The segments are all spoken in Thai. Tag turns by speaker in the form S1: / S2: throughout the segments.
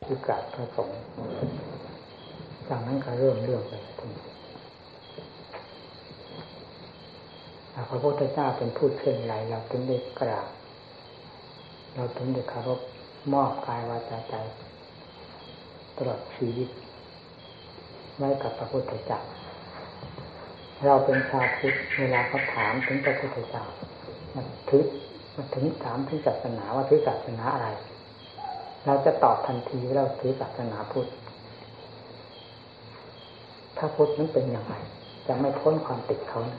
S1: คือกราบพระสงฆ์จากนั้นก็เริ่มเรื่องไปถึงพระพุทธเจ้าเป็นผู้เช่นไรเราถึงได้กราบเราถึงได้เคารพมอบกายวาจาใจตลอดชีวิตไว้กับพระพุทธเจ้าเราเป็นชาวพุทธเวลาเขาถามถึงพระพุทธเจ้ามันถึงถามถึงศาสนาว่าถือศาสนาอะไรเราจะตอบทันทีว่าเราถือศาสนาพุทธถ้าพุทธนั้นเป็นอย่างไรจะไม่พ้นความติดเขานะ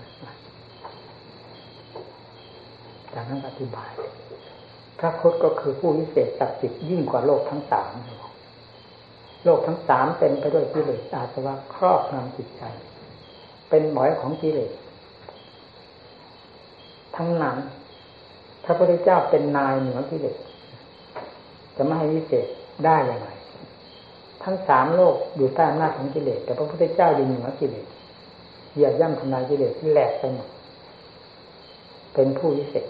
S1: จากนั้นอธิบายพระพุทธก็คือผู้วิเศษศักดิ์สิทธิ์ยิ่งกว่าโลกทั้งสามโลกทั้งสามเต็มไปด้วยกิเลสอาสวะครอบงำจิตใจเป็นหมอยของกิเลสทั้งนั้นพระพุทธเจ้าเป็นนายเหนือกิเลสจะไม่ให้วิเศษได้อย่างไรทั้งสามโลกอยู่ใต้อำนาจของกิเลสแต่พระพุทธเจ้าอยู่เหนือกิเลสเหยียบย่ำทำลายกิเลสที่แหลกไปหมดเป็นผู้วิเศษ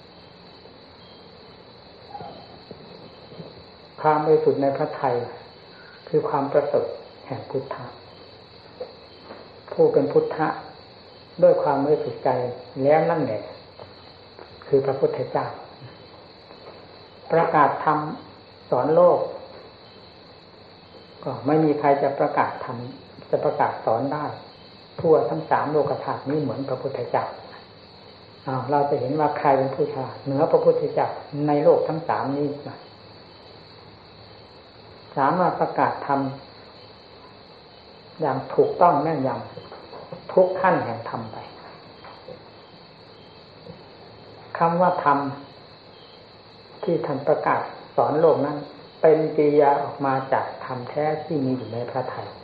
S1: ความบริสุทธิ์ในพระทัยคือความประเสริฐแห่งพุทธะผู้เป็นพุทธะด้วยความบริสุทธิ์ใจแล้วนั่นแหละคือพระพุทธเจ้าประกาศธรรมสอนโลกก็ไม่มีใครจะประกาศธรรมจะประกาศสอนได้ทั่วทั้งสามโลกธาตุนี้เหมือนพระพุทธเจ้าเราจะเห็นว่าใครเป็นผู้ฉลาดเหนือพระพุทธเจ้าในโลกทั้งสามนี้สามารถประกาศธรรมอย่างถูกต้องแม่นยำทุกขั้นแห่งธรรมไปคำว่าธรรมที่ท่านประกาศสอนโลกนั้นเป็นกิริยาออกมาจากธรรมแท้ที่มีอยู่ในพระทัย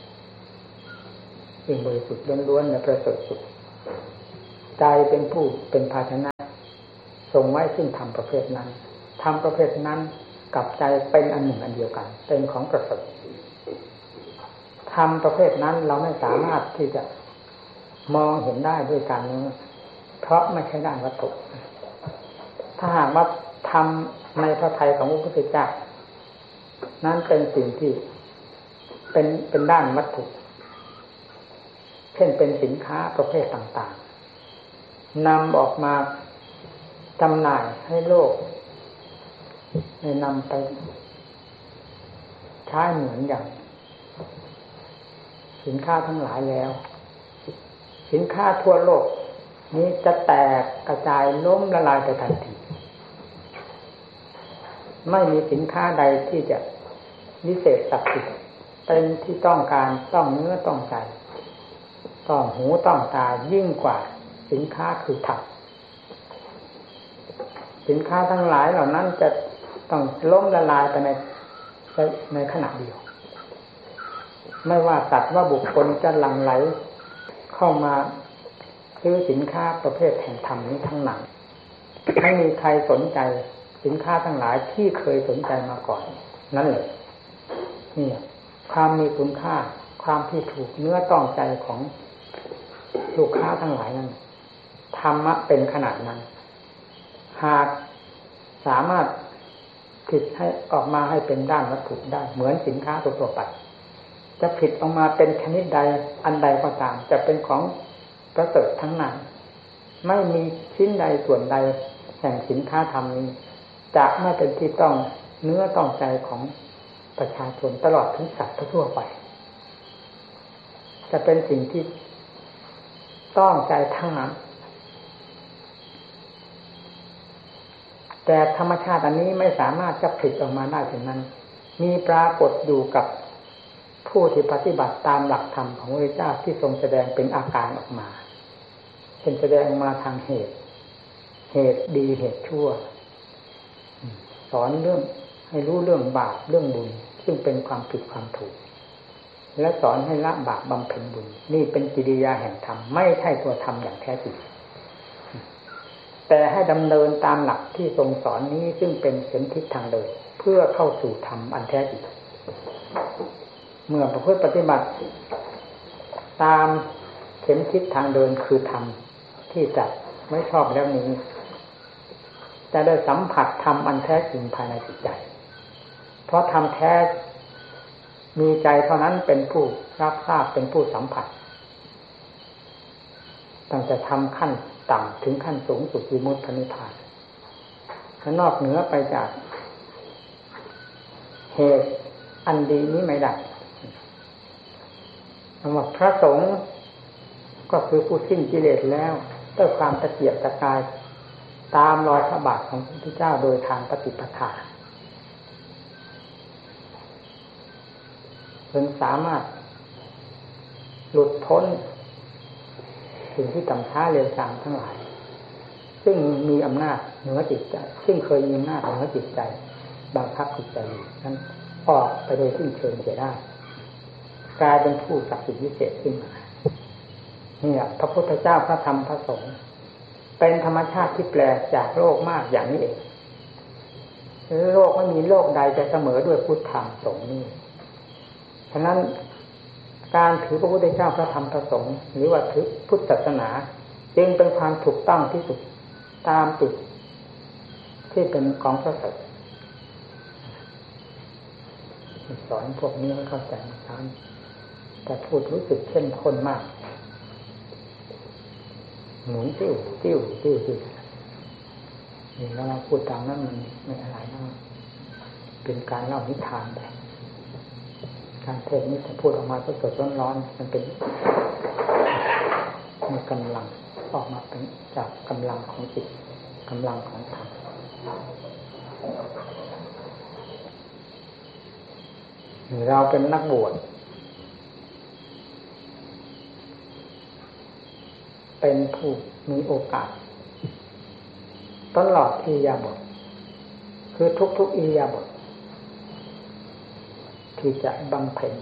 S1: สิ่งบริสุทธิ์ล้วนๆและประเสริฐสุดใจเป็นผู้เป็นภาชนะทรงไว้ซึ่งธรรมประเภทนั้นธรรมประเภทนั้นกับใจเป็นอันหนึ่งอันเดียวกันเป็นของประเสริฐธรรมประเภทนั้นเราไม่สามารถที่จะมองเห็นได้ด้วยการนี้เพราะไม่ใช่ด้านวัตถุถ้าหากว่าธรรมในพระทัยของพระพุทธเจ้านั้นเป็นสิ่งที่เป็นด้านวัตถุเช่นเป็นสินค้าประเภทต่างๆนำออกมาจำหน่ายให้โลกในนำไปใช้เหมือนอย่างสินค้าทั้งหลายแล้วสินค้าทั่วโลกนี้จะแตกกระจายล้มละลายไปทันทีไม่มีสินค้าใดที่จะวิเศษศักดิ์สิทธิ์เป็นที่ต้องการต้องเนื้อต้องใจต้องหูต้องตายิ่งกว่าสินค้าคือธรรมสินค้าทั้งหลายเหล่านั้นจะต้องล้มละลายไปในขณะเดียวไม่ว่าสัตว์ว่าบุคคลจะหลั่งไหลเข้ามาซื้อสินค้าประเภทแห่งธรรมนี้ทั้งนั้นไม่มีใครสนใจสินค้าทั้งหลายที่เคยสนใจมาก่อนนั่นแหละนี่ความมีคุณค่าความที่ถูกเนื้อต้องใจของลูกค้าทั้งหลายนั้นธรรมะเป็นขนาดนั้นหากสามารถผิดให้ออกมาให้เป็นด้านวัตถุได้เหมือนสินค้าทั่วไปจะผิดออกมาเป็นชนิดใดอันใดก็ตามจะเป็นของประเสริฐทั้งนั้นไม่มีชิ้นใดส่วนใดแห่งสินค้าธรรมนี้จะไม่เป็นที่ต้องเนื้อต้องใจของประชาชนตลอดถึงสัตว์ทั่วไปจะเป็นสิ่งที่ต้องใจทั้งนั้นแต่ธรรมชาติอันนี้ไม่สามารถจะผลิตออกมาได้ถึงนั้นมีปรากฏอยู่กับผู้ที่ปฏิบัติตามหลักธรรมของพระพุทธเจ้าที่ทรงแสดงเป็นอาการออกมาเป็นแสดงมาทางเหตุดีเหตุชั่วสอนเรื่องให้รู้เรื่องบาปเรื่องบุญซึ่งเป็นความผิดความถูกและสอนให้ละบาปบำเพ็ญบุญนี่เป็นกิริยาแห่งธรรมไม่ใช่ตัวธรรมอย่างแท้จริงแต่ให้ดำเนินตามหลักที่ทรงสอนนี้ซึ่งเป็นเข็มทิศทางเดินเพื่อเข้าสู่ธรรมอันแท้จริงเมื่อประพฤติปฏิบัติตามเข็มทิศทางเดินคือธรรมที่จัดไม่ชอบแล้วนี้จะได้สัมผัสธรรมอันแท้จริงภายในจิตใจเพราะธรรมแท้มีใจเท่านั้นเป็นผู้รับทราบเป็นผู้สัมผัสตั้งแต่ทำขั้นต่ำถึงขั้นสูงสุดวิมุตตินิพพานถ้านอกเหนือไปจากเหตุอันดีนี้ไม่ได้คำว่าพระสงฆ์ก็คือผู้สิ้นกิเลสแล้วด้วยความตะเกียกตะกายตามรอยพระบาทของพระพุทธเจ้าโดยทางปฏิปทาจนสามารถหลุดพ้นสิ่งที่ต่ำช้าเร็วช้าทั้งหลายซึ่งมีอำนาจเหนือจิตใจซึ่งเคยมีอำนาจเหนือจิตใจบังคับจิตใจนั้นออกไปโดยสิ้นเชิงเสียได้กลายเป็นผู้ศักดิ์สิทธิ์วิเศษขึ้นมาเนี่ยพระพุทธเจ้าพระธรรมพระสงฆ์เป็นธรรมชาติที่แปลกจากโลกมากอย่างนี้เองโลกไม่มีโลกใดจะเสมอด้วยพุทธธรรมสงฆ์นี้ฉะนั้นการถือพระพุทธเจ้าพระธรรมพระสงฆ์หรือว่าถือพุทธศาสนาจึงเป็นความถูกต้องที่สุดตามจุดที่เป็นของพระสัจสอนพวกนี้ให้เข้าใจนะครับแต่พูดรู้สึกเข้มข้นมากหมุนติ้วติ้วติ้วติ้วนี่แล้วเราพูดตามนั้นมันไม่อะไรมากเป็นการเล่านิทานไปการเทศนี้จะพูดออกมาสดๆร้อนๆมันเป็นมีกำลังออกมาเป็นจากกำลังของจิตกำลังของธรรมเราเป็นนักบวชเป็นผู้มีโอกาสตลอดอิริยาบถคือทุกๆอิริยาบถที่จะบำเพ็ญ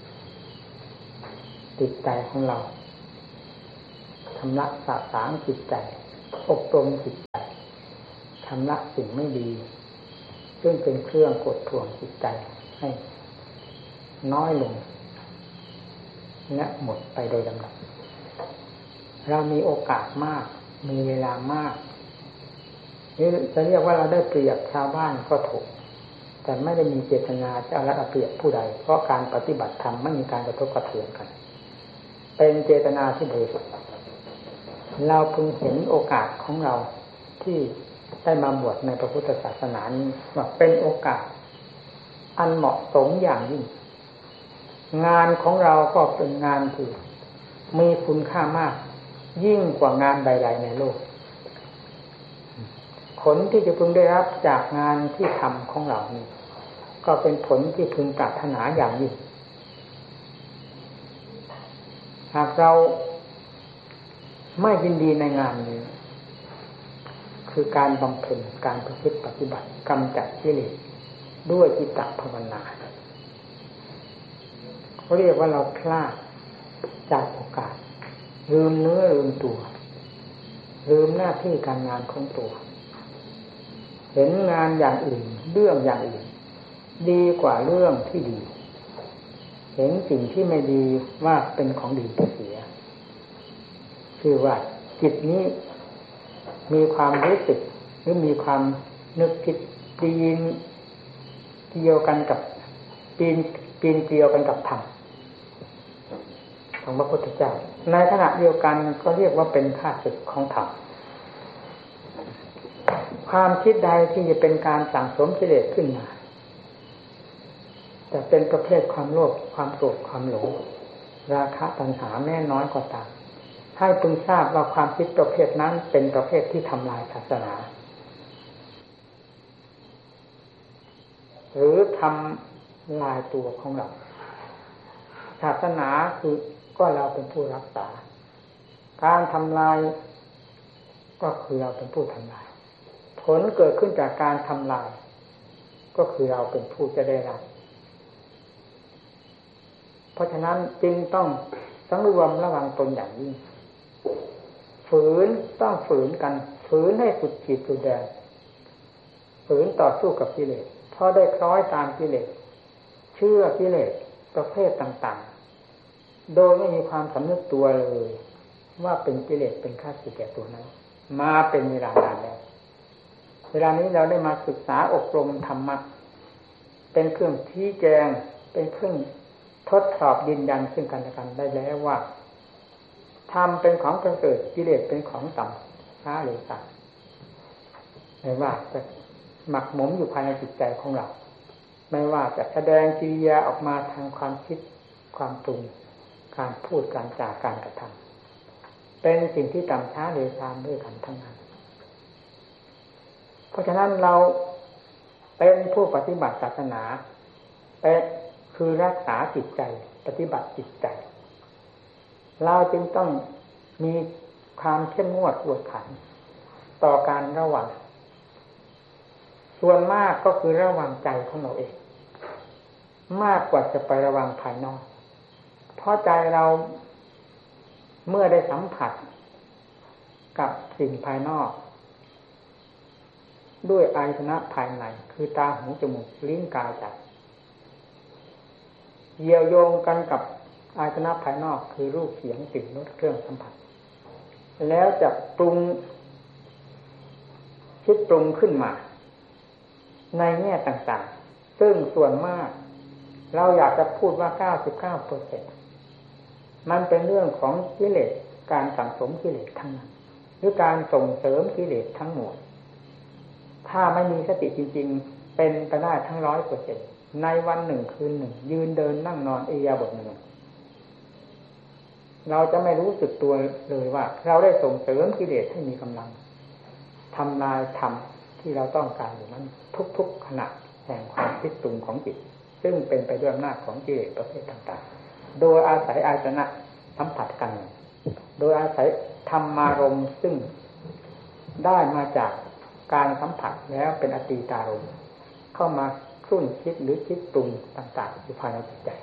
S1: จิตใจของเราชำระสะสางจิตใจอบรมจิตใจชำระสิ่งไม่ดีซึ่งเป็นเครื่องกดท่วงจิตใจให้น้อยลงและหมดไปโดยลำดับเรามีโอกาสมากมีเวลามากนี่จะเรียกว่าเราได้เปรียบชาวบ้านก็ถูกแต่ไม่ได้มีเจตนาจะเอารัดเอาเปรียบผู้ใดเพราะการปฏิบัติธรรมไม่มีการกระทบกระเทือนกันเป็นเจตนาที่บริสุทธิ์เราพึงเห็นโอกาสของเราที่ได้มาบวชในพระพุทธศาสนานี้ว่าเป็นโอกาสอันเหมาะสมอย่างยิ่งงานของเราก็เป็นงานที่มีคุณค่ามากยิ่งกว่างานใดๆในโลกผลที่จะพึงได้รับจากงานที่ทำของเรานี้ก็เป็นผลที่พึงปรารถนาอย่างยิ่งหากเราไม่ยินดีในงานนี้คือการบำเพ็ญการประพฤติปฏิบัติกำจัดกิเลสด้วยจิตตภาวนาเขาเรียกว่าเราพลาดจากโอกาสลืมเนื้อลืมตัวลืมหน้าที่การงานของตัวเห็นงานอย่างอื่นเรื่องอย่างอื่นดีกว่าเรื่องที่ดีเห็นสิ่งที่ไม่ดีว่าเป็นของดีไปเสียคือว่าจิตนี้มีความรู้สึกหรือมีความนึกคิดปีนเกี่ยวกันกับปีนเกี่ยวกันกับธรรมของพระพุทธเจ้าในขณะเดียวกันก็เรียกว่าเป็นข้าศึกของธรรมความคิดใดที่จะเป็นการสั่งสมกิเลสขึ้นมาแต่เป็นประเภทความโลภความโกรธความหลงราคะตัณหาแม้น้อยก็ตามให้พึงทราบว่าความคิดประเภทนั้นเป็นประเภทที่ทำลายศาสนาหรือทำลายตัวของเราศาสนาคือก็เราเป็นผู้รักษาการทำลายก็คือเราเป็นผู้ทำลายผลเกิดขึ้นจากการทำลายก็คือเราเป็นผู้จะได้รับเพราะฉะนั้นจึงต้องสังรวมระวังตนอย่างยิ่งฝืนต้องฝืนกันฝืนให้สุดขีดสุดแดนฝืนต่อสู้กับกิเลสเพราะได้คล้อยตามกิเลสเชื่อกิเลสประเภทต่างๆโดยไม่มีความสำนึกตัวเลยว่าเป็นกิเลสเป็นข้าศึกแก่ตัวนั้นมาเป็นเวลานานแล้วเวลานี้เราได้มาศึกษาอบรมธรรมะเป็นเครื่องชี้แจงเป็นเครื่องทดสอบยืนยันซึ่งกันและกันได้แล้วว่าธรรมเป็นของประเสริฐกิเลสเป็นของต่ำช้าหรือต่ำไม่ว่าจะหมักหมมอยู่ภายในจิตใจของเราไม่ว่าจะแสดงกิริยาออกมาทางความคิดความปรุงการพูดการจาการกระทำเป็นสิ่งที่ต่ำช้าหรือตามด้วยกันทั้งนั้นเพราะฉะนั้นเราเป็นผู้ปฏิบัติศาสนาเป็นคือรักษาจิตใจปฏิบัติจิตใจเราจึงต้องมีความเข้มงวดกวดขันต่อการระวังส่วนมากก็คือระวังใจของเราเองมากกว่าจะไประวังภายนอกเพราะใจเราเมื่อได้สัมผัสกับสิ่งภายนอกด้วยอายตนะภายในคือตาหูจมูกลิ้นกายใจเกี่ยวโยงกันกับอายตนะภายนอกคือรูปเสียงกลิ่นรสเครื่องสัมผัสแล้วจะปรุงคิดปรุงขึ้นมาในแง่ต่างๆซึ่งส่วนมากเราอยากจะพูดว่า 99% มันเป็นเรื่องของกิเลสการสั่งสมกิเลสทั้งนั้นหรือการส่งเสริมกิเลสทั้งหมดถ้าไม่มีสติจริงๆเป็นไปได้ทั้ง 100% ในวันหนึ่งคืนหนึ่งยืนเดินนั่งนอนอิริยาบถหนึ่งเราจะไม่รู้สึกตัวเลยว่าเราได้ส่งเสริมกิเลสให้มีกำลังทำลายธรรมที่เราต้องการอยู่นั้นทุกๆขณะแห่งความคิดปรุงของจิตซึ่งเป็นไปด้วยอำนาจของกิเลสประเภทต่างๆโดยอาศัยอายตนะสัมผัสกันโดยอาศัยธรรมารมณ์ซึ่งได้มาจากการสัมผัสแล้วเป็นอตีตารมณ์เข้ามาครุ่นคิดหรือคิดปรุงต่างๆอยู่ภายในจิตใจ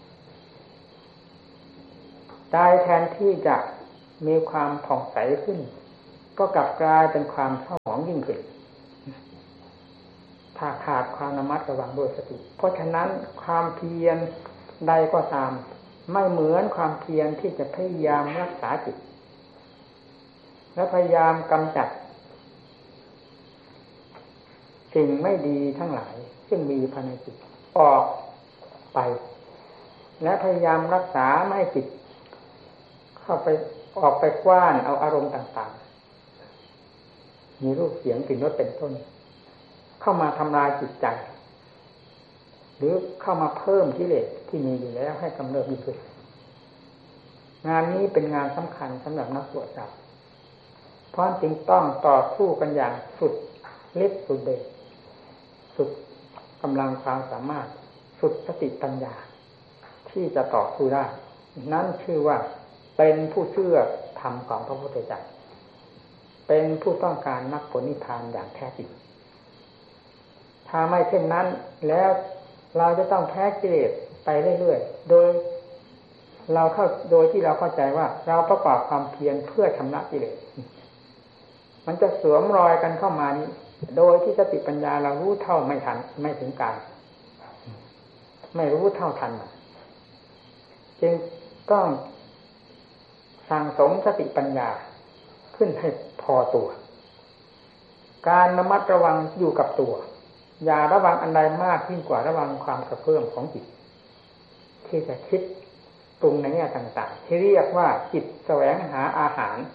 S1: ใจแทนที่จะมีความผ่องใสขึ้นก็กลับกลายเป็นความเศร้าหมองยิ่งขึ้นถ้าขาดความระมัดระวังด้วยสติเพราะฉะนั้นความเพียรใดก็ตามไม่เหมือนความเพียรที่จะพยายามรักษาจิตและพยายามกำจัดสิ่งไม่ดีทั้งหลายซึ่งมีภายในจิตออกไปและพยายามรักษาไม่ให้จิตเข้าไปออกไปกว้านเอาอารมณ์ต่างๆมีรูปเสียงกลิ่นรสเป็นต้นเข้ามาทำลายจิตใจหรือเข้ามาเพิ่มกิเลสที่มีอยู่แล้วให้กำเริบมีขึ้นงานนี้เป็นงานสำคัญสำหรับนักบวชเราเพราะจึงต้องต่อสู้กันอย่างสุดฤทธิ์สุดเดชสุดกำลังความสามารถสุดสติปัญญาที่จะต่อสู้ได้นั่นชื่อว่าเป็นผู้เชื่อธรรมของพระพุทธเจ้าเป็นผู้ต้องการมรรคผลนิพพานอย่างแท้จริงถ้าไม่เช่นนั้นแล้วเราจะต้องแพ้กิเลสไปเรื่อยๆโดยที่เราเข้าใจว่าเราประกอบความเพียรเพื่อชำระกิเลสมันจะสวมรอยกันเข้ามานี้โดยที่สติปัญญาเรารู้เท่าไม่ทันไม่ถึงการไม่รู้เท่าทันจึงต้องสั่งสมสติปัญญาขึ้นให้พอตัวการระมัดระวังอยู่กับตัวอย่าระวังอันใดมากยิ่งกว่าระวังความกระเพื่อมของจิตที่จะคิดปรุงในแง่ต่างๆที่เรียกว่าจิตแสวงหาอาหาร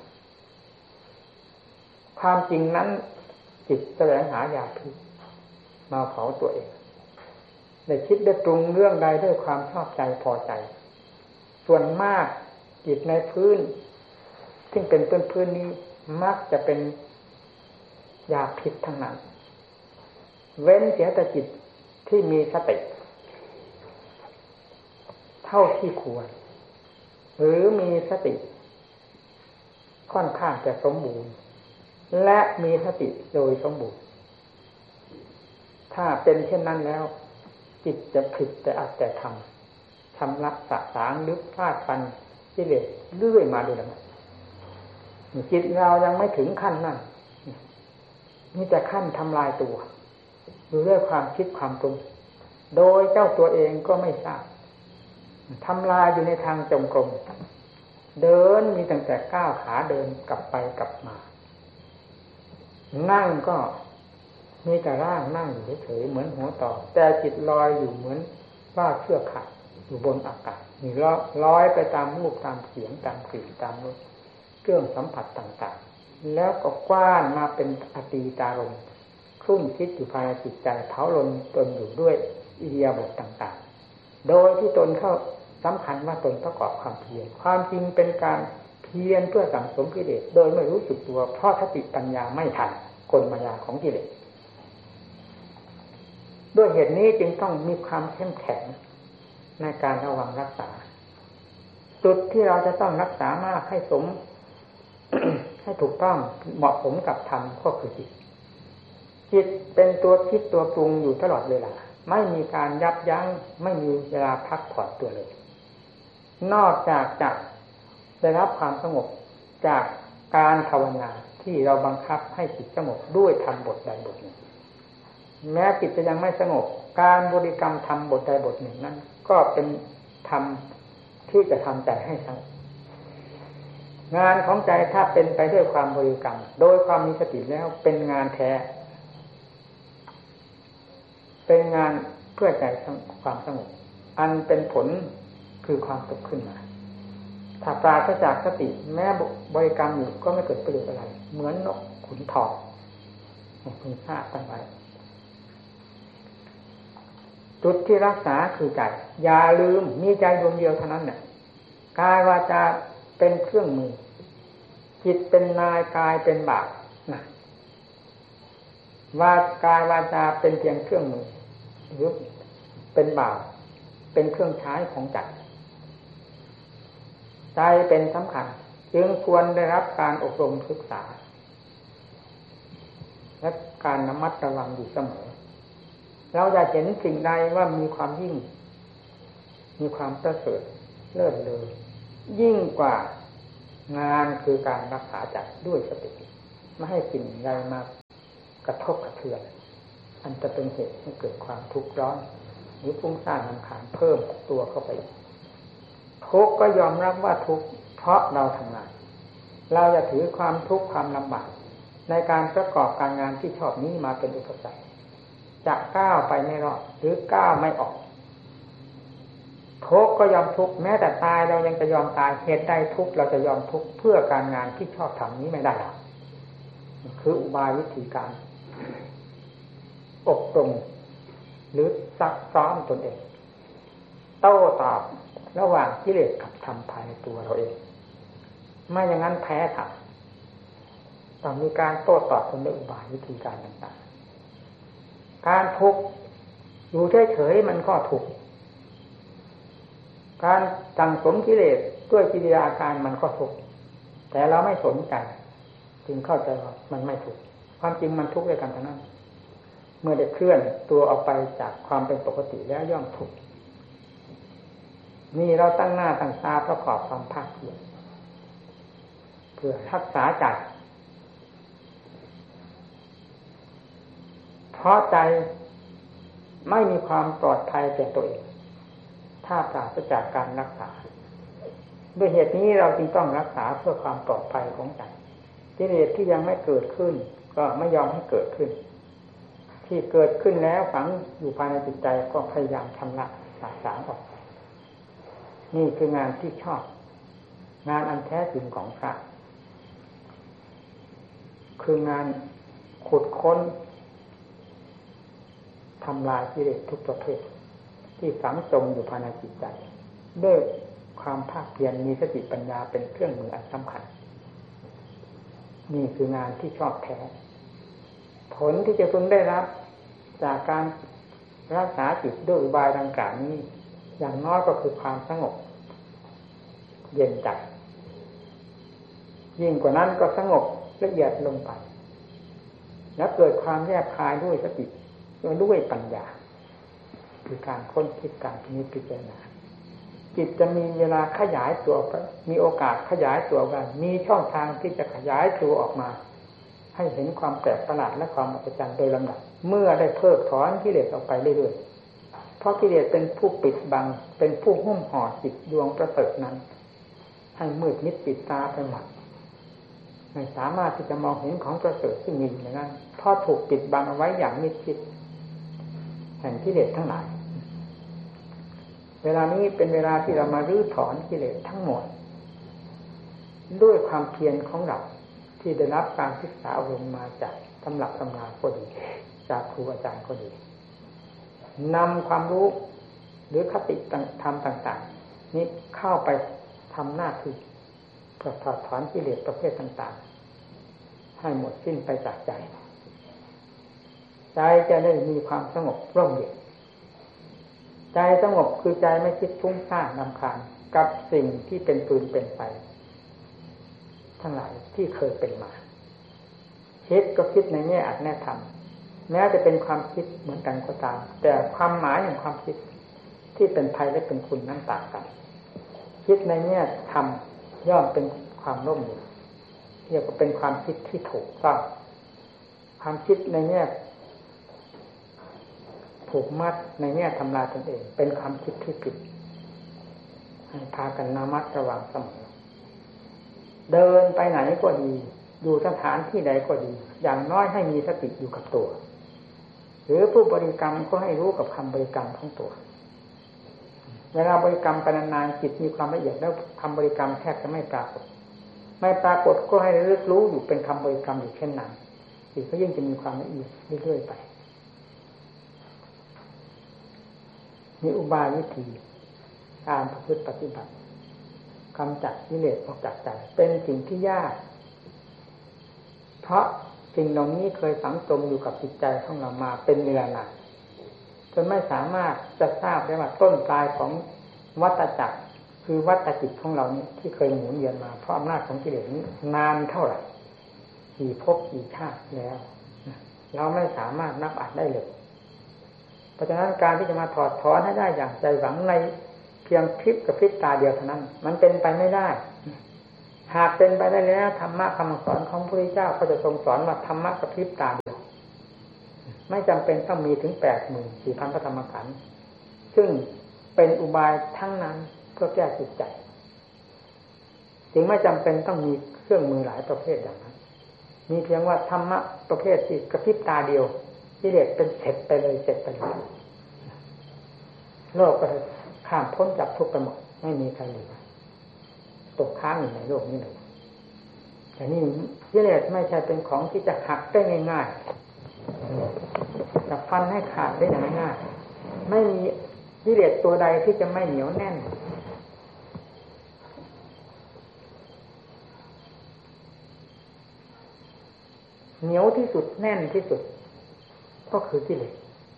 S1: ความจริงนั้นจิตแสวงหายาพิษมาเผาตัวเองได้คิดได้ปรุงเรื่องใดด้วยความชอบใจพอใจส่วนมากจิตในพื้นซึ่งเป็นพื้นนี้มักจะเป็นยาพิษทั้งนั้นเว้นเสียแต่จิตที่มีสติเท่าที่ควรหรือมีสติค่อนข้างจะสมบูรณ์และมีสติโดยสมบูรณ์ถ้าเป็นเช่นนั้นแล้วจิตจะผิดแต่อัตแต่ทำชำระสะสางลึกฟาดฟันกิเลสเรื่อยมาโดยลำดับจิตเรายังไม่ถึงขั้นนั้นนี่แต่ขั้นทำลายตัวด้วยความคิดความปรุงโดยเจ้าตัวเองก็ไม่ทราบทำลายอยู่ในทางจงกรมเดินมีตั้งแต่ก้าวขาเดินกลับไปกลับมานั่งก็มีแต่ร่างนั่งอยู่เฉยๆเหมือนหัวต่อแต่จิตลอยอยู่เหมือนว่าเชือกขาดอยู่บนอากาศนี่ลอยไปตามรูปตามเสียงตามกลิ่นตามรสเครื่องสัมผัสต่างๆแล้วก็กว้านมาเป็นอตีตารมณ์ครุ่นคิดอยู่ภายในจิตใจเผาลนตนอยู่ด้วยอิริยาบถต่างๆโดยที่ตนเข้าสำคัญว่าตนประกอบความเพียรความจริงเป็นการเพียรเพื่อสั่งสมกิเลสโดยไม่รู้สึกตัวเพราะสติปัญญาไม่ทันกลมายาของกิเลสด้วยเหตุนี้จึงต้องมีความเข้มแข็งในการระวังรักษาจุดที่เราจะต้องรักษามากให้สม ให้ถูกต้องเหมาะสมกับธรรมก็คือจิตเป็นตัวคิดตัวปรุงอยู่ตลอดเวลาไม่มีการยับยั้งไม่มีเวลาพักผ่อนตัวเลยนอกจากจะได้รับความสงบจากการภาวนาที่เราบังคับให้จิตสงบด้วยธรรมบทใดบทหนึ่งแม้จิตจะยังไม่สงบการบริกรรมธรรมบทใดบทหนึ่งนั้นก็เป็นธรรมที่จะทำใจให้สงบงานของใจถ้าเป็นไปด้วยความบริกรรมโดยความมีสติแล้วเป็นงานแท้เป็นงานเพื่อใจความสงบอันเป็นผลคือความสุขขึ้นมาถ้าปราศจากสติแม้บริกรรมอยู่ก็ไม่เกิดประโยชน์อะไรเหมือนนกขุนทองคุณทราบกันไว้จุดที่รักษาคือใจอย่าลืมมีใจดวงเดียวเท่านั้นเนี่ยกายวาจาเป็นเครื่องมือจิตเป็นนายกายเป็นบ่าวนะว่ากายวาจาเป็นเพียงเครื่องมือหรือเป็นบ่าวเป็นเครื่องใช้ของใจใจเป็นสำคัญจึงควรได้รับการอบรมศึกษาและการระมัดระวังอยู่เสมอเราจะเห็นสิ่งใดว่ามีความยิ่งมีความประเสริฐเลิศเลอยิ่งกว่างานคือการรักษาใจด้วยสติไม่ให้สิ่งใดมากระทบกระเทือนอันจะเป็นเหตุให้เกิดความทุกข์ร้อนหรือฟุ้งซ่านรำคาญเพิ่มตัวเข้าไปทุกข์ก็ยอมรับว่าทุกข์เพราะเราทำงานเราจะถือความทุกข์ความลำบากในการประกอบการงานที่ชอบนี้มาเป็นอุปสรรคจะก้าวไปไม่รอดหรือก้าวไม่ออกทุกข์ก็ยอมทุกข์แม้แต่ตายเรายังจะยอมตายเหตุใดทุกข์เราจะยอมทุกข์เพื่อการงานที่ชอบทำนี้ไม่ได้หรอกคืออุบายวิธีการอบรมหรือซักซ้อมตนเองโต้ตอบระหว่างกิเลสกับธรรมภายในตัวเราเองไม่อย่างนั้นแพ้ค่ะต้องมีการโต้ตอบตนด้วยอุบายวิธีการต่างๆการทุกข์อยู่เฉยๆมันก็ทุกข์การสั่งสมกิเลสด้วยกิริยาการมันก็ทุกข์แต่เราไม่สนใจจึงเข้าใจว่ามันไม่ทุกข์ความจริงมันทุกข์ด้วยกันทั้งนั้นเมื่อได้เคลื่อนตัวออกไปจากความเป็นปกติแล้วย่อมทุกข์นี่เราตั้งหน้าตั้งตาประกอบความภาคเพียรเพื่อรักษาใจเพราะใจไม่มีความปลอดภัยแก่ตัวเองถ้าปราศจากการรักษาด้วยเหตุนี้เราจึงต้องรักษาเพื่อความปลอดภัยของใจกิเลสที่ยังไม่เกิดขึ้นก็ไม่ยอมให้เกิดขึ้นที่เกิดขึ้นแล้วฝังอยู่ภายในจิตใจก็พยายามชำระสาสางออกนี่คืองานที่ชอบงานอันแท้จริงของพระคืองานขุดค้นทำลายกิเลสทุกประเภทที่ฝังจมอยู่ภายในจิตใจด้วยความภาคเพียรมีสติปัญญาเป็นเครื่องมืออันสำคัญนี่คืองานที่ชอบแท้ผลที่จะพึงได้รับจากการรักษาจิตด้วยอุบายดังกล่าวนี้อย่างน้อยก็คือความสงบเย็นใจยิ่งกว่านั้นก็สงบละเอียดลงไปแล้วเกิดความแยบคายด้วยสติด้วยปัญญาคือการค้นคิดการพิจารณาจิตจะมีเวลาขยายตัวมีโอกาสขยายตัวกันมีช่องทางที่จะขยายตัวออกมาให้เห็นความแปลกประหลาดและความอัศจรรย์โดยลำดับเมื่อได้เพิกถอนกิเลสออกไปเรื่อยๆเพราะกิเลสเป็นผู้ปิดบังเป็นผู้หุ้มห่อจิตดวงประเสริฐนั้นให้มืดมิดปิดตาไปหมดไม่สามารถที่จะมองเห็นของประเสริฐที่มีอยู่ในนั้นพราะถูกปิดบังเอาไว้อย่างมิดชิดแห่งกิเลสทั้งหลายเวลานี้เป็นเวลาที่เรามารื้อถอนกิเลสทั้งหมดด้วยความเพียรของเราที่ได้รับการศึกษาอบรมมาจากตำรับตำราก็ดีจากครูอาจารย์ก็ดีนำความรู้หรือคติธรรมต่างๆนี้เข้าไปทำหน้าที่เพื่อถอดถอนกิเลสประเภทต่างๆให้หมดสิ้นไปจากใจใจจะได้มีความสงบร่มเย็นใจสงบคือใจไม่คิดฟุ้งซ่านรำคาญกับสิ่งที่เป็นปืนเป็นไฟทั้งหลายที่เคยเป็นมาคิดก็คิดในแง่อัดแน่ธรรมแม้จะเป็นความคิดเหมือนกันก็ตามแต่ความหมายของความคิดที่เป็นภัยและเป็นคุณนั้นต่างกันคิดในแง่ธรรมย่อมเป็นความร่มเย็นเรียกว่าเป็นความคิดที่ถูกต้องความคิดในแง่ผูกมัดในแง่ทำลายตนเองเป็นความคิดที่ผิดให้พากันระมัดระวังเสมอเดินไปไหนก็ดีอยู่สถานที่ใดก็ดีอย่างน้อยให้มีสติอยู่กับตัวหรือผู้บริกรรมก็ให้รู้กับคำบริกรรมของตัวเวลาบริกรรมไปนานๆจิตมีความละเอียดแล้วคำบริกรรมแทบจะไม่ปรากฏก็ให้ระลึกรู้อยู่เป็นคำบริกรรมอยู่เช่นนั้นจิตก็ยิ่งจะมีความละเอียดเรื่อยๆไปมีอุบายวิธีการประพฤติปฏิบัติกำจัดกิเลสออกจากใจเป็นสิ่งที่ยากเพราะสิ่งเหล่านี้เคยฝังจมอยู่กับจิตใจของเรามาเป็นเวลานานจนไม่สามารถจะทราบได้ว่าต้นปลายของวัฏจักรคือวัฏจิตของเรานี้ที่เคยหมุนเวียนมาเพราะอำนาจของกิเลสนี้นานเท่าไหร่กี่ภพกี่ชาติแล้วเราไม่สามารถนับอัดได้เลยเพราะฉะนั้นการที่จะมาถอดถอนให้ได้อย่างใจหวังในเพียงพริบกับพริบตาเดียวเท่านั้นมันเป็นไปไม่ได้หากเป็นไปได้แล้วธรรมะคำสอนของพระพุทธเจ้าก็จะทรงสอนว่าธรรมะกับพริบตาเดียวไม่จำเป็นต้องมีถึง 84,000 พระธรรมขันธ์ซึ่งเป็นอุบายทั้งนั้นเพื่อแก้จิตใจจึงไม่จำเป็นต้องมีเครื่องมือหลายประเภทอย่างนั้นมีเพียงว่าธรรมะประเภทที่กระพริบตาเดียวกิเลสเป็นเสร็จไปเลยโลกก็ข้ามพ้นจากทุกข์ไปหมดไม่มีใครเหลือตกค้างอยู่ในโลกนี้เลยแต่นี่กิเลสไม่ใช่เป็นของที่จะหักได้ง่ายๆจะฟันให้ขาดได้อย่างง่ายๆไม่มีกิเลสตัวใดที่จะไม่เหนียวแน่นเหนียวที่สุดแน่นที่สุดก็คือกิเลส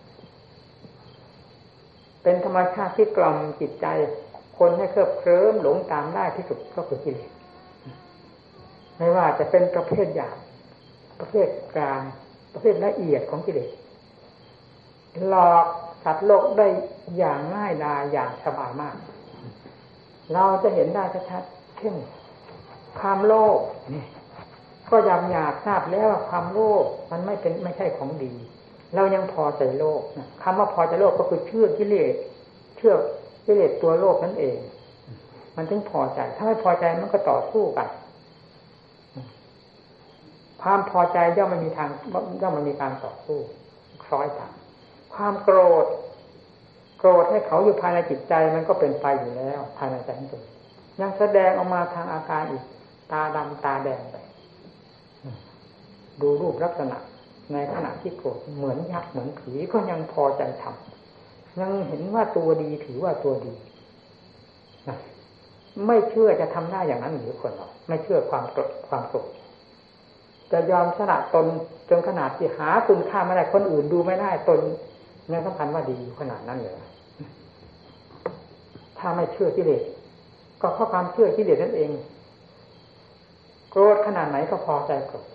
S1: เป็นธรรมชาติที่กล่อมจิตใจคนให้เคลิบเคลิ้มหลงตามได้ที่สุดก็คือกิเลสไม่ว่าจะเป็นประเภทหยาบประเภทกลางประเภทละเอียดของกิเลสหลอกสัตว์โลกได้อย่างง่ายดายอย่างสบายมากเราจะเห็นได้ชัดๆเช่นความโลภนี่ก็ยำหยาบทราบแล้วว่าความโลภมันไม่ใช่ของดีเรายังพอใจโลภนะคำว่าพอใจโลภก็คือเชื่อกิเลสตัวโลภนั่นเองมันถึงพอใจถ้าไม่พอใจมันก็ต่อสู้กันความพอใจย่อมไม่มีการต่อสู้คล้อยตามความโกรธให้เขาอยู่ภายในจิตใจมันก็เป็นไปอยู่แล้วภายในใจของตนยังแสดงออกมาทางอาการอีกตาดำตาแดงไปดูรูปลักษณะในขณะที่โกรธเหมือนยักษ์เหมือนผีก็ยังพอใจทำยังเห็นว่าตัวดีถือว่าตัวดีไม่เชื่อจะทำได้อย่างนั้นหรือคนเราไม่เชื่อความโกรธความโกรธจะยอมสละตนจนขนาดที่หาคุณค่าไม่ได้คนอื่นดูไม่ได้ตนยังสำคัญว่าดีขนาดนั้นเลยถ้าไม่เชื่อกิเลสก็เพราะความเชื่อกิเลสนั่นเองโกรธขนาดไหนก็พอใจโกรธ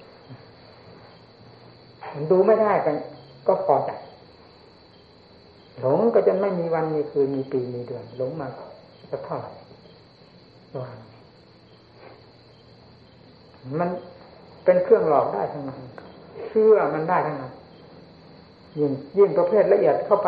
S1: ดูไม่ได้ก็พอใจหลงก็จนไม่มีวันมีคืนมีปีมีเดือนหลงมาจะเท่าไหร่มันเป็นเครื่องหลอกได้ทั้งนั้นเชื่อมันได้ทั้งนั้นยิ่งประเภทละเอียดเข้าไป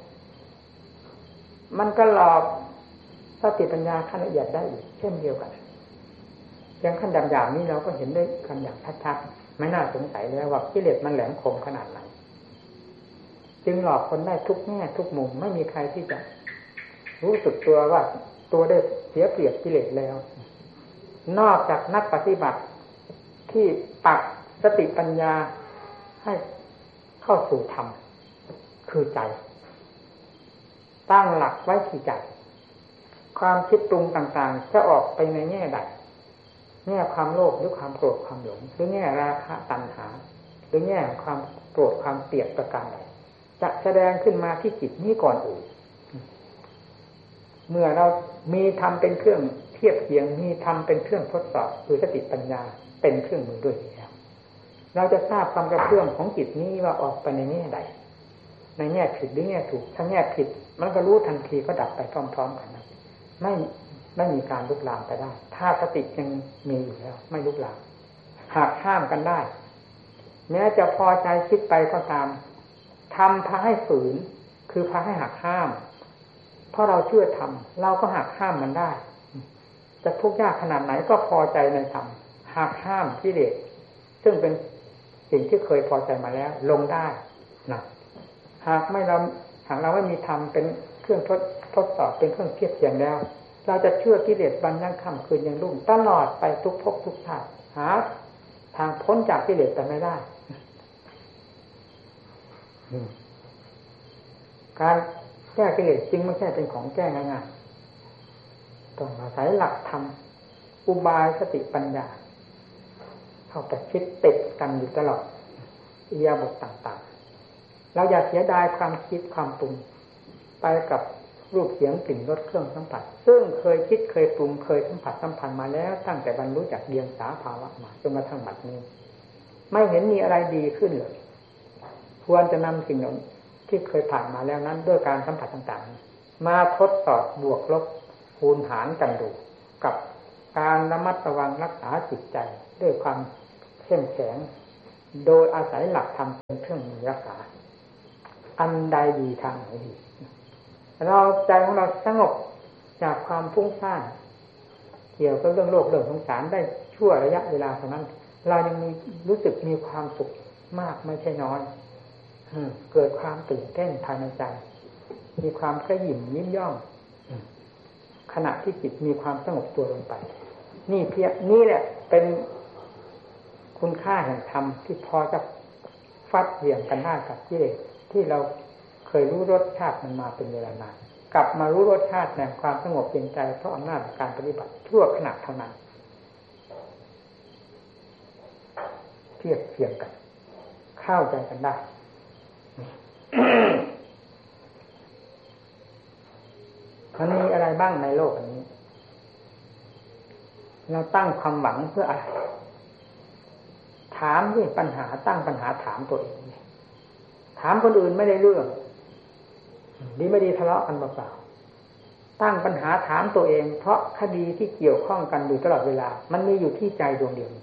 S1: มันก็หลอกสติปัญญาขั้นละเอียดได้อีกเช่นเดียวกันอย่างขั้นดำๆนี้เราก็เห็นได้กันอย่างชัดไม่น่าสงสัยเลยว่ากิเลสมันแหลมคมขนาดไหนจึงหลอกคนได้ทุกแง่ทุกมุมไม่มีใครที่จะรู้สึกตัวว่าตัวได้เสียเปรียบกิเลสแล้วนอกจากนักปฏิบัติที่ปักสติปัญญาให้เข้าสู่ธรรมคือใจตั้งหลักไว้ที่ใจความคิดปรุงต่างๆจะออกไปในแง่ใดแง่ความโลภหรือความโกรธความหลงหรือแง่ราคะตัณหาหรือแง่ความโกรธความเกลียดประการใดจะแสดงขึ้นมาที่จิตนี้ก่อนอื่นเมื่อเรามีธรรมเป็นเครื่องเทียบเทียงมีธรรมเป็นเครื่องทดสอบคือสติปัญญาเป็นเครื่องมือด้วยแล้วเราจะทราบความกระเพื่อมของจิตนี้ว่าออกไปในแง่ใดในแง่ผิดหรือแง่ถูกถ้าแง่ผิดมันก็รู้ทันทีก็ดับไปพร้อมๆกันนะไม่มีการลุกลามไปได้ถ้าสติยังมีอยู่แล้วไม่ลุกลามหากห้ามกันได้แม้จะพอใจคิดไปก็ตามทำพาให้ฝืนคือพาให้หักห้ามเพราะเราเชื่อธรรมเราก็หักห้ามมันได้จะทุกข์ยากขนาดไหนก็พอใจในธรรมหักห้ามกิเลสซึ่งเป็นสิ่งที่เคยพอใจมาแล้วลงได้นะหากเราไม่มีธรรมเป็นเครื่องทดสอบเป็นเครื่องเทียบเทียงแล้วเราจะเชื่อกิเลสวันยังค่ำคืนยังรุ่งตลอดไปทุกภพทุกชาติหาทางพ้นจากกิเลสแต่ไม่ได้การแก้กิเลสจริงไม่ใช่เป็นของแก้ง่ายๆต้องอาศัยหลักธรรมอุบายสติปัญญาเข้าไปคิดติดกันอยู่ตลอดอิริยาบถต่างๆเราอย่าเสียดายความคิดความปรุงไปกับรูปเสียงกลิ่นรสเครื่องสัมผัสซึ่งเคยคิดเคยปรุงเคยสัมผัสสัมพันธ์มาแล้วตั้งแต่บรรลุจากเดียงสาภาวะมาจนกระทั่งบัดนี้ไม่เห็นมีอะไรดีขึ้นเลยควรจะนำสิ่งเหล่านี้ที่เคยผ่านมาแล้วนั้นด้วยการสัมผัสต่างๆมาทดสอบบวกลบคูณหารกันดูกับการระมัดระวังรักษาจิตใจด้วยความเข้มแข็งโดยอาศัยหลักธรรมเป็นเครื่องมือรักษาอันใดดีทางไหนดีเราใจของเราสงบจากความฟุ้งซ่านเกี่ยวกับเรื่องโลกเรื่องสงสารได้ชั่วระยะเวลาเท่านั้นเรายังมีรู้สึกมีความสุขมากไม่ใช่น้อยเกิดความตื่นเต้นภายในใจมีความกระหยิ่มยิ้มย่องขณะที่จิตมีความสงบตัวลงไปนี่แหละเป็นคุณค่าแห่งธรรมที่พอจะฟัดเหวี่ยงกันได้กับกิเลสที่เราเคยรู้รสชาติมันมาเป็นเวลานานกลับมารู้รสชาติแห่งความสงบเย็นใจเพราะอำนาจการปฏิบัติชั่วขณะเท่านั้นเทียบเทียงกันเข้าใจกันได้ มันมีอะไรบ้างในโลกอันนี้เราตั้งความหวังเพื่ออะไรถามด้วยปัญหาตั้งปัญหาถามตัวเองถามคนอื่นไม่ได้เรื่องดีไม่ดีทะเลาะกันเปล่าๆตั้งปัญหาถามตัวเองเพราะคดีที่เกี่ยวข้องกันอยู่ตลอดเวลามันมีอยู่ที่ใจดวงเดียว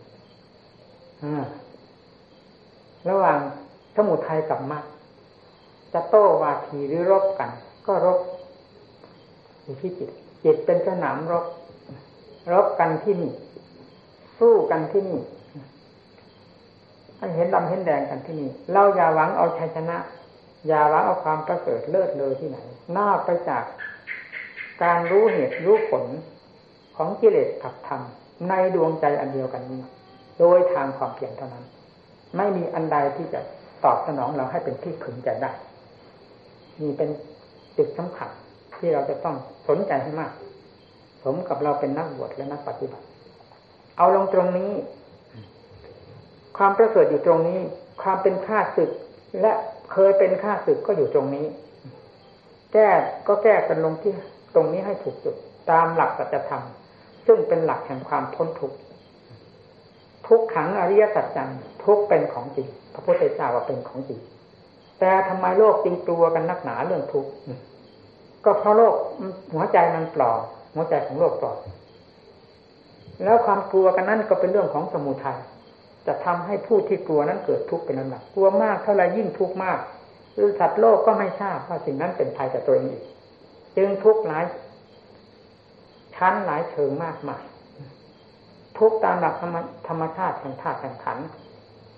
S1: ระหว่างสมุทัยกับมรรคจะโต้วาทีหรือรบกันก็รบอยู่ที่จิตเป็นสนามรบกันที่นี่สู้กันที่นี่ให้เห็นดำเห็นแดงกันที่นี่เราอย่าหวังเอาชัยชนะอย่าหวังเอาความประเสริฐเลิศเลอที่ไหนนอกไปจากการรู้เหตุรู้ผลของกิเลสกับธรรมในดวงใจอันเดียวกันนี้โดยทางความเพียรเท่านั้นไม่มีอันใดที่จะตอบสนองเราให้เป็นที่พึงใจได้นี่เป็นจุดสำคัญที่เราจะต้องสนใจให้มากสมกับเราเป็นนักบวชและนักปฏิบัติเอาลงตรงนี้ความประเสริฐอยู่ตรงนี้ความเป็นข้าศึกและเคยเป็นข้าศึกก็อยู่ตรงนี้แก้กันลงที่ตรงนี้ให้ถูกจุดตามหลักสัจธรรมซึ่งเป็นหลักแห่งความพ้นทุกข์ทุกขังอริยสัจจังทุกเป็นของจริงพระพุทธเจ้าว่าเป็นของจริงแต่ทำไมโลกจึงกลัวกันนักหนาเรื่องทุกข์ก็เพราะโลกหัวใจมันปลอมหัวใจของโลกปลอมแล้วความกลัวกันนั่นก็เป็นเรื่องของสมุทัยจะทำให้ผู้ที่กลัวนั้นเกิดทุกข์เป็นลำดับกลัวมากเท่าไรยิ่งทุกข์มากคือสัตว์โลกก็ไม่ทราบว่าสิ่งนั้นเป็นภัยกับตัวเองอีกจึงทุกข์หลายชั้นหลายเชิงมากมายทุกข์ตามหลักธรรมชาติแห่งธาตุแห่งขันธ์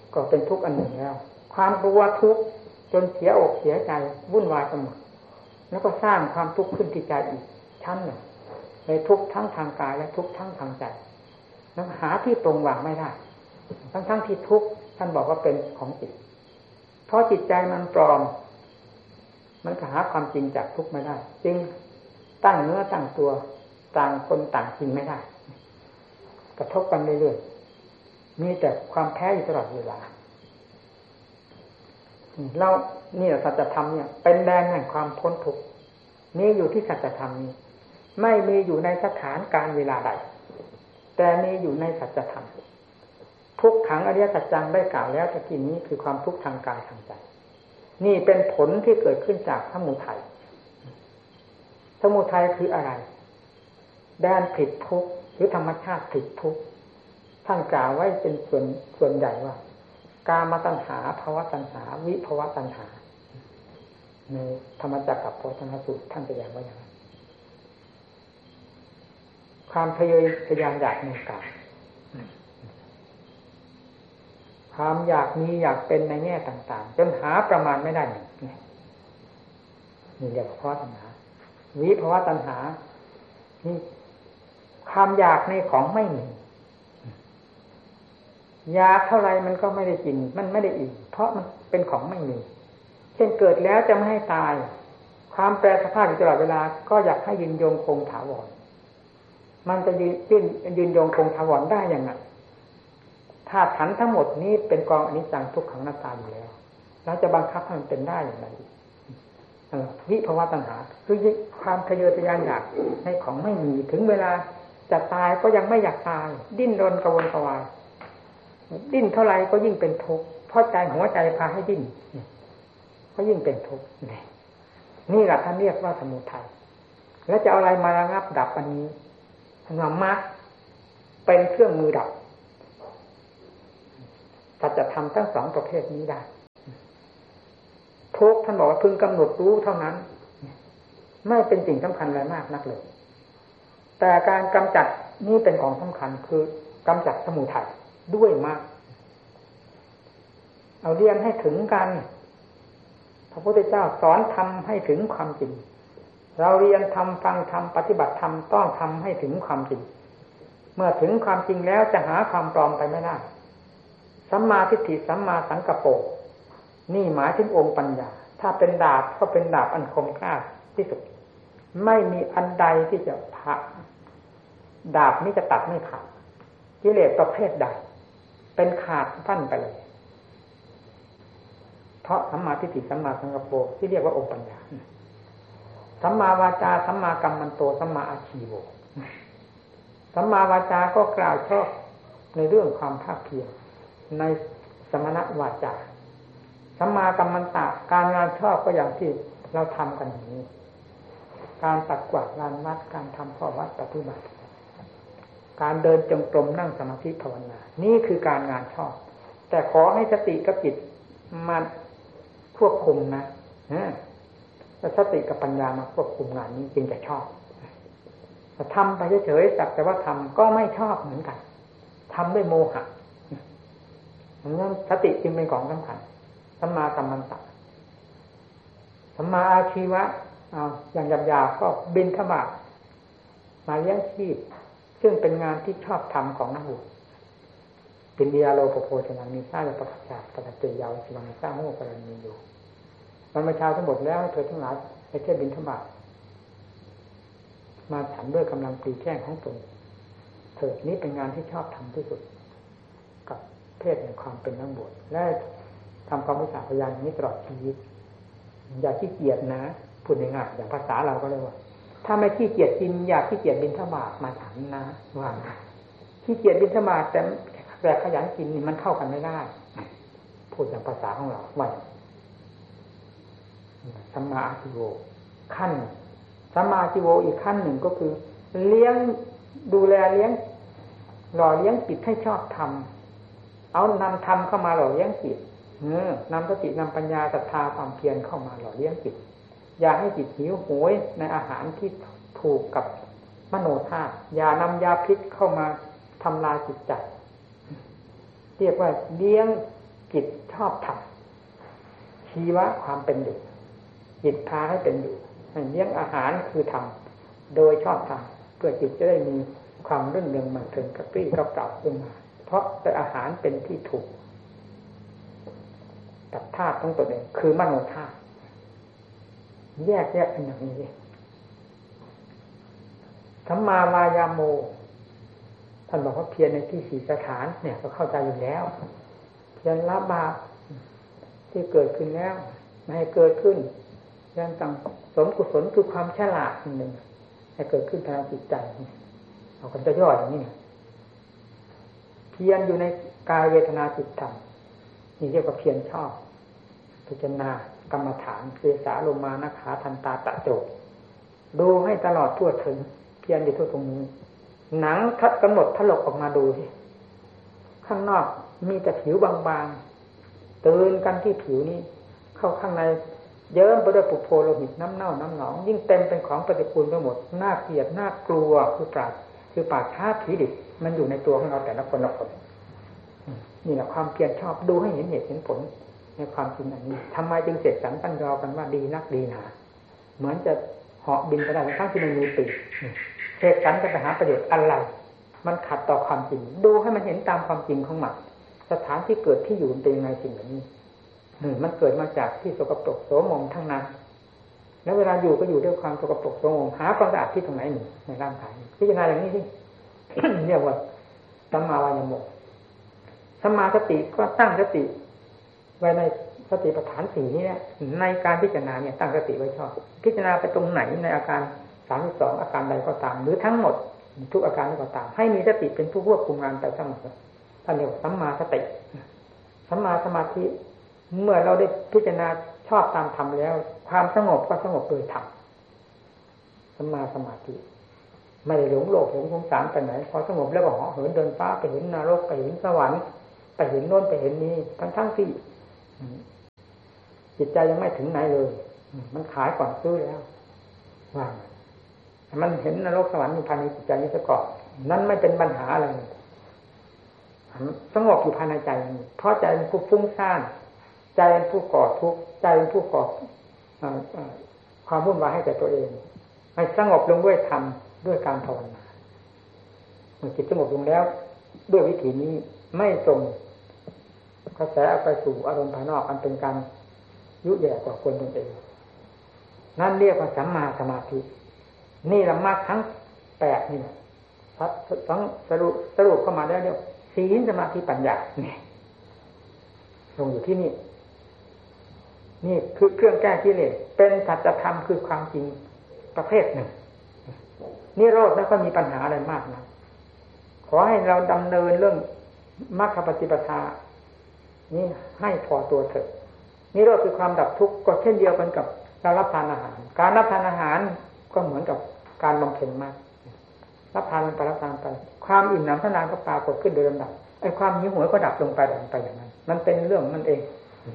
S1: ก็เป็นทุกข์อันหนึ่งแล้วความกลัวทุกข์จนเสียอกเสียใจวุ่นวายไปหมดแล้วก็สร้างความทุกข์ขึ้นที่ใจอีกชั้นหนึ่งเลยทุกข์ทั้งทางกายและทุกข์ทั้งทางใจแล้วหาที่ตรงวางไม่ได้ทั้งที่ทุกข์ท่านบอกว่าเป็นของจิตเพราะจิตใจมันปลอมมันหาความจริงจากทุกข์ไม่ได้จึงตั้งเนื้อตั้งตัวต่างคนต่างจริงไม่ได้กระทบกันเรื่อยๆมีแต่ความแพ้อยู่ตลอดเวลาเราเนี่ยสัจธรรมเนี่ยเป็นแดนแห่งความพ้นทุกข์นี่อยู่ที่สัจธรรมนี้ไม่มีอยู่ในสถานการเวลาใดแต่มีอยู่ในสัจธรรมทุกขังอริยสัจจังได้กล่าวแล้วตะกี้นี้คือความทุกข์ทางกายทางใจนี่เป็นผลที่เกิดขึ้นจากสมุทัยสมุทัยคืออะไรแดนผิดทุกข์หรือธรรมชาติผิดทุกข์ท่านกล่าวไว้เป็นส่วนใหญ่ว่ากามตัณหาภวตัณหาวิภวตัณหาในธรรมจักรกับโพธิญาณสูตรท่านแสดงไว้อย่างนั้นความทะเยอทะยานอยากในกามความอยากมีอยากเป็นในแง่ต่างๆจนหาประมาณไม่ได้นี่เรียกว่าภวตัณหาวิภวตัณหานี่ความอยากในของไม่มีอยากเท่าไรมันก็ไม่ได้กินมันไม่ได้อิ่มเพราะมันเป็นของไม่มีเช่นเกิดแล้วจะไม่ให้ตายความแปรสภาพอยู่ตลอดเวลาก็อยากให้ยืนยงคงถาวรมันจะยืนยงคงถาวรได้อย่างไรธาตุขันธ์ทั้งหมดนี้เป็นกองอนิจจังทุกขังอนัตตาอยู่แล้วเราจะบังคับให้มันเป็นได้อย่างไรวิภวตัณหาคือความทะเยอทะยานอยากในของไม่มีถึงเวลาจะตายก็ยังไม่อยากตายดิ้นรนกระวนกระวายดิ้นเท่าไรก็ยิ่งเป็นทุกข์เพราะใจหัวใจพาให้ดิ้นก็ยิ่งเป็นทุกข์นี่แหละท่านเรียกว่าสมุทัยแล้วจะเอาอะไรมาระงับดับอันนี้ท่านว่ามรรคเป็นเครื่องมือดับถ้าจะทำทั้งสองประเภทนี้ได้ทุกข์ท่านบอกว่าพึงกำหนดรู้เท่านั้นไม่เป็นสิ่งสำคัญอะไรมากนักเลยแต่การกำจัดนี่เป็นของสำคัญคือกำจัดสมุทัยด้วยมากเอาเรียนให้ถึงกันพระพุทธเจ้าสอนทำให้ถึงความจริงเราเรียนทำฟังทำปฏิบัติธรรมต้องทำให้ถึงความจริงเมื่อถึงความจริงแล้วจะหาความปลอมไปไม่ได้สัมมาทิฏฐิสัมมาสังกัปโปนี่หมายถึงองค์ปัญญาถ้าเป็นดาบก็เป็นดาบอันคมกล้าที่สุดไม่มีอันใดที่จะผ่าดาบนี้จะตัดไม่ขาดกิเลสประเภทใดเป็นขาดฟั่นไปเลยเพราะสัมมาทิฏฐิสัมมาสังกัปโปที่เรียกว่าองค์ปัญญาสัมมาวาจาสัมมากัมมันโตสัมมาอาชีโวสัมมาวาจาก็กล่าวชอบในเรื่องความภาคเพียรในสมณวาจาสัมมากัมมันตะการงานชอบก็อย่างที่เราทำกันอย่างนี้การตัดกวาดลานวัดการทำข้อวัดปฏิบัติการเดินจงกรมนั่งสมาธิภาวนานี่คือการงานชอบแต่ขอให้สติกับจิตมันควบคุมนะแล้วสติกับปัญญามาควบคุมงานนี้จึงจะชอบแต่ทำไปเฉยๆสักแต่ว่าทำก็ไม่ชอบเหมือนกันทำด้วยโมหะงั้นสติจึงเป็นของสำคัญสัมมากัมมันตะสัมมาอาชีวะอย่างหยาบๆก็บิณฑบาตมาเลี้ยงชีพซึ่งเป็นงานที่ชอบทำของนักบวชปินเดียโลปโพชนามีสร้างประกาศปฏิเสธยาวสิบังสร้างโมกขลามีอยู่มันมาเช้าทั้งหมดแล้วเธอทั้งหลายไปเที่ยวบิณฑบาตมาฉันด้วยกำลังปรีแจ้งของตนเถิดนี้เป็นงานที่ชอบทำที่สุดกับเพศแห่งความเป็นนักบวชและทำความมุสาพยานนี้ตลอดชีวิตอย่าขี้เกียจนะพูดง่ายๆอย่างภาษาเราก็เลยว่าถ้าไม่ขี้เกียจกินอย่าขี้เกียจบิณฑบาตมาฉันนะว่าขี้เกียจบิณฑบาตแต่ขยันกินนี่มันเข้ากันไม่ได้พูดอย่างภาษาของเราว่าสัมมาอาชีโวขั้นสัมมาอาชีโวอีกขั้นหนึ่งก็คือเลี้ยงดูแลเลี้ยงหล่อเลี้ยงจิตให้ชอบทำเอานำธรรมเข้ามาหล่อเลี้ยงจิตนำสตินำปัญญาศรัทธาความเพียรเข้ามาหล่อเลี้ยงจิตอย่าให้จิตหิวโหยในอาหารที่ถูกกับมโนธาตุอย่านำยาพิษเข้ามาทำลายจิตใจเรียกว่าเลี้ยงจิตชอบธรรมชีวะความเป็นอยู่จิตพาให้เป็นอยู่เลี้ยงอาหารคือธรรมโดยชอบธรรมเพื่อจิตจะได้มีความรื่นเริงบันเทิงกระปรี้กระเปร่าขึ้นมาเพราะแต่อาหารเป็นที่ถูกกับธาตุของตนเองคือมโนธาตุแยกกันอย่างนี้สัมมาวายาโมท่านบอกว่าเพียรในที่สี่สถานเนี่ยก็เข้าใจอยู่แล้วเพียรละบาปที่เกิดขึ้นแล้วไม่ให้เกิดขึ้นยังตั้งสมกุศลคือความฉลาดหนึ่งให้เกิดขึ้นทางจิตใจเอากันจะย่ออย่างนี้เพียรอยู่ในกายเวทนาจิตธรรมนี่เรียกว่าเพียรชอบพิจารณากรรมฐานเสสาโลมานะขาทันตาตะโจดูให้ตลอดทั่วถึงเพียรอยู่ทั่วตรงนี้หนังกำหนดถลกออกมาดูสิข้างนอกมีแต่ผิวบางๆตื่นกันที่ผิวนี้เข้าข้างในเยิ้มไปด้วยปุโพโลหิตน้ำเน่าน้ำหนองยิ่งเต็มเป็นของปฏิกูลไปหมดน่าเกลียดน่ากลัวคือปราดชาผีดิบมันอยู่ในตัวของเราแต่ละคนนี่แหละความเพียรชอบดูให้เห็นเหตุเห็นผลในความจริงอันนี้ทำไมจึงเสกสรรตั้งยอกันว่าดีนักดีหนาเหมือนจะเหาะบินไปได้ทั้งที่ไม่มีปีกเสกสรรจะไปหาประโยชน์อะไรมันขัดต่อความจริงดูให้มันเห็นตามความจริงของมันสถานที่เกิดที่อยู่เป็นยังไงสิ่งแบบนี้มันเกิดมาจากที่สกปรกโสมมทั้งนั้นแล้วเวลาอยู่ก็อยู่ด้วยความสกปรกโสมมหาความสะอาดที่ตรงไหนหนึ่งในร่างกายพิจารณาอย่างนี้สิ เรียกว่าสัมมาวายโมสัมมาสติก็ตั้งสติไว้ในสติปัฏฐานสี่นี้เนี่ยในการพิจารณาเนี่ยตั้งสติไว้ชอบพิจารณาไปตรงไหนในอาการ32อาการใดก็ตามหรือทั้งหมดทุกอาการก็ตามให้มีสติเป็นผู้ควบคุมงานไปทั้งหมดท่านเรียกสัมมาสติสัมมาสมาธิเมื่อเราได้พิจารณาชอบตามธรรมแล้วความสงบก็สงบโดยธรรมสัมมาสมาธิไม่ได้หลงโลกหลงสงสารไปไหนพอสงบแล้วก็เหาะเหินเดินฟ้าไปเห็นนรกไปเห็นสวรรค์ไปเห็นโน่นไปเห็นนี้ทั้งที่จิตใจยังไม่ถึงไหนเลยมันขายก่อนซื้อแล้วว่ามันเห็นนรกสวรรค์อยู่ภายในจิตใจนี้ซะก่อนนั้นไม่เป็นปัญหาอะไรสงบอยู่ภายในใจเพราะใจเป็นผู้ฟุ้งซ่านใจเป็นผู้ก่อทุกข์ใจเป็นผู้ก่อความวุ่นวายให้แก่ตัวเองให้สงบลงด้วยธรรมด้วยการภาวนาเมื่อจิตสงบลงแล้วด้วยวิธีนี้ไม่ส่งกระแสออกไปสู่อารมณ์ภายนอกอันเป็นการยุ่ยแย่กว่าคนตนเองนั่นเรียกว่าสัมมาสมาธินี่ละมรรคทั้ง8นี่ทั้งสรุปเข้ามาแล้วเนี่ยศีลสมาธิปัญญาเนี่ยลงอยู่ที่นี่นี่คือเครื่องแก้กิเลสเป็นสัจธรรมคือความจริงประเภทหนึ่งนิโรธไม่ค่อยมีปัญหาอะไรมากนะขอให้เราดำเนินเรื่องมรรคปฏิปทานี่ให้พอตัวเถิดนิโรธคือความดับทุกข์ก็เช่นเดียวกันกับเรารับทานอาหารการรับทานอาหารก็เหมือนกับการบำเพ็ญมรรครับทานไปรับทานไปความอิ่มหนำสำราญก็ปรากฏขึ้นโดยลำดับไอ้ความหิวโหยก็ดับลงไปอย่างนั้นมันเป็นเรื่องมันเอง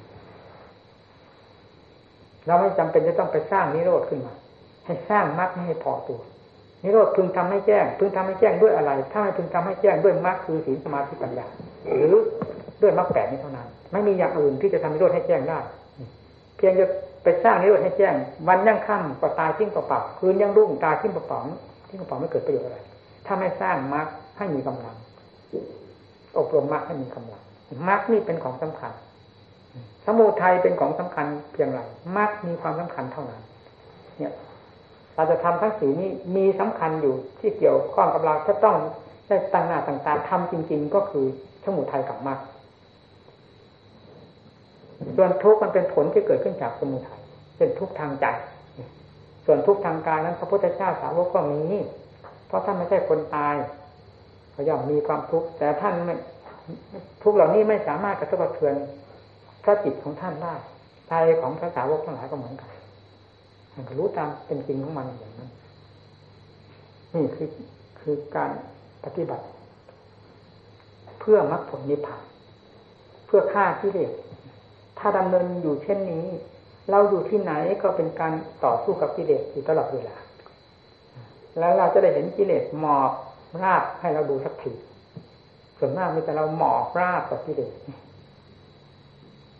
S1: เราไม่จำเป็นจะต้องไปสร้างนิโรธขึ้นมาให้สร้างมรรคให้พอตัวนิโรธพึงทำให้แจ้งพึงทำให้แจ้งด้วยอะไรถ้าไม่พึงทำให้แจ้งด้วยมรรคคือศีลสมาธิปัญญาหรือด้วยมรรค8นี้เท่านั้นไม่มีอย่างอื่นที่จะทำนิโรธให้แจ้งได้เพียงจะไปสร้างนิโรธให้แจ้งวันยังค่ำก็ตายทิ้งเปล่าๆคืนยังรุ่งตายทิ้งเปล่าๆทิ้งเปล่าไม่เกิดประโยชน์อะไรถ้าไม่สร้างมรรคให้มีกำลังอบรมมรรคให้มีกำลังมรรคนี่เป็นของสำคัญสมุทัยเป็นของสำคัญเพียงไรมรรคมีความสำคัญเท่านั้นเนี่ยเราจะทำทั้งสี่นี้มีสำคัญอยู่ที่เกี่ยวข้องกับเราจะต้องได้ตั้งหน้าตั้งตาทำจริงๆก็คือสมุทัยกับมรรคส่วนทุกข์มันเป็นผลที่เกิดขึ้นจากสมุทัยเป็นทุกข์ทางใจส่วนทุกข์ทางกายนั้นพระพุทธเจ้าสาวกก็มีเพราะท่านไม่ใช่คนตายเขาย่อมมีความทุกข์แต่ท่านไม่ทุกข์เหล่านี้ไม่สามารถกระทบกระเทือนพระจิตของท่านได้ใจของพระสาวกทั้งหลายก็เหมือนกันรู้ตามเป็นจริงของมันอย่างนั้นนี่คือการปฏิบัติเพื่อมรรคผลนิพพานเพื่อฆ่ากิเลสถ้าดำเนินอยู่เช่นนี้เราอยู่ที่ไหนก็เป็นการต่อสู้กับกิเลสอยู่ตลอดเวลาแล้วเราจะได้เห็นกิเลสหมอบราบให้เราดูสักทีส่วนมากมีแต่เราหมอบราบกับกิเลส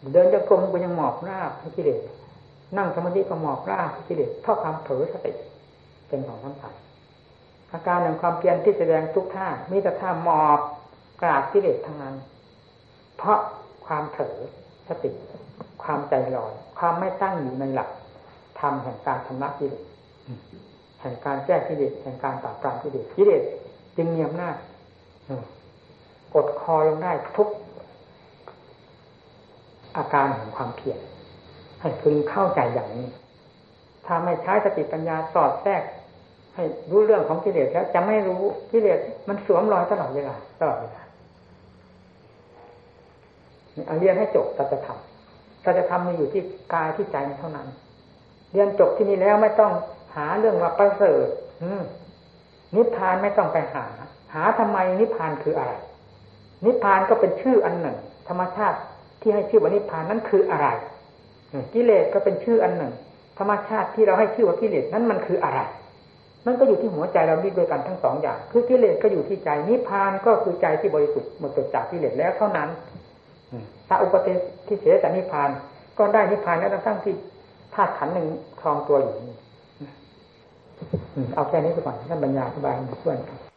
S1: เดินจงกรมก็ยังหมอบราบให้กิเลสนั่งสมาธิก็หมอบราบให้กิเลสเพราะความเผลอสติเป็นของสำคัญอาการแห่งความเพียรที่แสดงทุกท่ามีแต่ท่าหมอบกราบกิเลสทั้งนั้นเพราะความเผลอสติความใจลอยความไม่ตั้งอยู่ในหลักธรรมแห่งการชำระกิเลสแห่งการแก้กิเลสแห่งการปราบปรามกิเลสกิเลสจึงมีอำนาจกดคอลงได้ทุกอาการของความเพียรให้พึงเข้าใจอย่างนี้ถ้าไม่ใช้สติปัญญาสอดแทรกให้รู้เรื่องของกิเลสแล้วจะไม่รู้กิเลสมันสวมรอยตลอดเวลาเอาเรียนให้จบสัจธรรมมีอยู่ที่กายที่ใจเท่านั้นเรียนจบที่นี่แล้วไม่ต้องหาเรื่องว่าประเสริฐนิพพานไม่ต้องไปหาทำไมนิพพานคืออะไรนิพพานก็เป็นชื่ออันหนึ่งธรรมชาติที่ให้ชื่อว่านิพพานนั้นคืออะไรกิเลสก็เป็นชื่ออันหนึ่งธรรมชาติที่เราให้ชื่อว่ากิเลสนั้นมันคืออะไรมันก็อยู่ที่หัวใจเรานี่ด้วยกันทั้งสองอย่างคือกิเลสก็อยู่ที่ใจนิพพานก็คือใจที่บริสุทธิ์หมดจากกิเลสแล้วเท่านั้นถ้าอุปเทที่เสียจากนิพพานก็ได้นิพพานแล้วทั้งที่ธาตุขันธ์หนึ่งครองตัวอยู่เอาแค่นี้ก่อนท่านปัญญาอธิบายเพื่อน